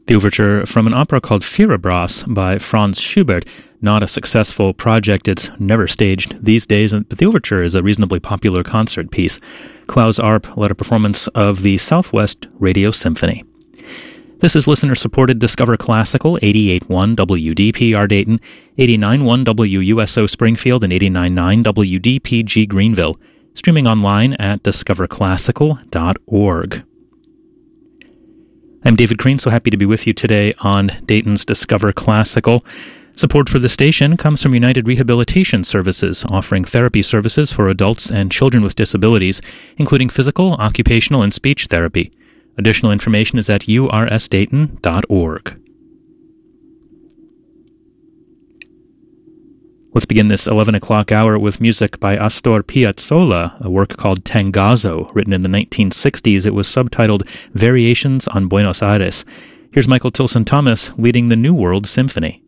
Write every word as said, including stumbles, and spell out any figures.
The overture from an opera called Fierabras by Franz Schubert. Not a successful project, it's never staged these days, but the overture is a reasonably popular concert piece. Klaus Arp led a performance of the Southwest Radio Symphony. This is listener-supported Discover Classical, eighty-eight point one W D P R Dayton, eighty-nine point one W U S O Springfield, and eighty-nine point nine W D P G Greenville. Streaming online at discover classical dot org. I'm David Crean, so happy to be with you today on Dayton's Discover Classical. Support for the station comes from United Rehabilitation Services, offering therapy services for adults and children with disabilities, including physical, occupational, and speech therapy. Additional information is at U R S dayton dot org. Let's begin this eleven o'clock hour with music by Astor Piazzolla, a work called Tangazo, written in the nineteen sixties. It was subtitled Variations on Buenos Aires. Here's Michael Tilson Thomas leading the New World Symphony.